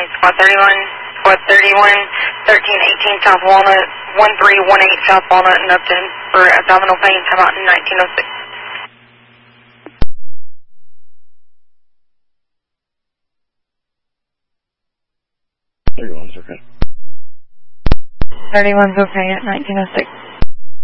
squad 31, squad 31, 1318 South Walnut, 1318 South Walnut in Upton for abdominal pain. Come out in 1906. 31's okay. 31's okay at 1906.